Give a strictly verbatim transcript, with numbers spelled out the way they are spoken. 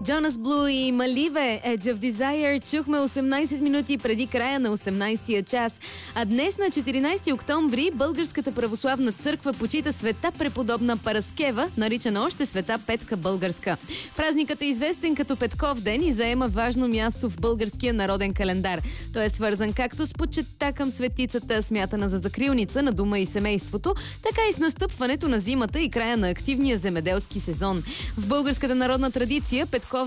Джонас Блу и Маливе, Edge of Desire, чухме осемнайсет минути преди края на осемнайсетия час. А днес на четиринайсети октомври Българската православна църква почита света преподобна Параскева, наричана още света Петка Българска. Празникът е известен като Петков ден и заема важно място в българския народен календар. Той е свързан както с почитта към светицата, смятана за закрилница на дома и семейството, така и с настъпването на зимата и края на активния земеделски сезон. В българската народна традиция Петков